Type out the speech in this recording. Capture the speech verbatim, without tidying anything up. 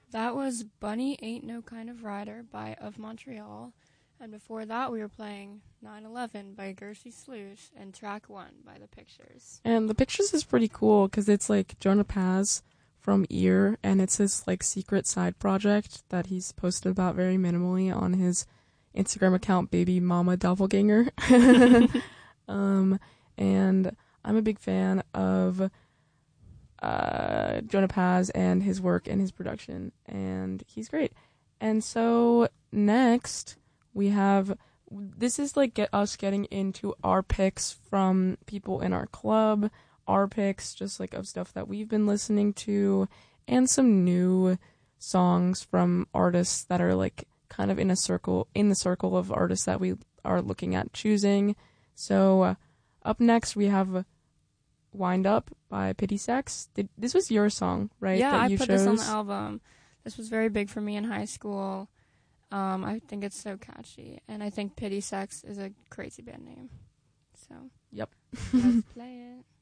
That was Bunny Ain't No Kind of Rider by Of Montreal. And before that, we were playing nine eleven by Gershie Sluice and track one by The Pictures. And The Pictures is pretty cool because it's like Jonah Paz from Ear, and it's his like secret side project that he's posted about very minimally on his Instagram account, Baby Mama Doppelganger. um, and I'm a big fan of uh, Jonah Paz and his work and his production, and he's great. And so next we have, this is like get us getting into our picks from people in our club, our picks just like of stuff that we've been listening to, and some new songs from artists that are like kind of in a circle, in the circle of artists that we are looking at choosing. So uh, up next we have Wind Up by Pity Sex. Did, this was your song, right? Yeah, that I you put chose? this on the album. This was very big for me in high school. Um, I think it's so catchy, and I think Pity Sex is a crazy band name. So, yep. let's play it.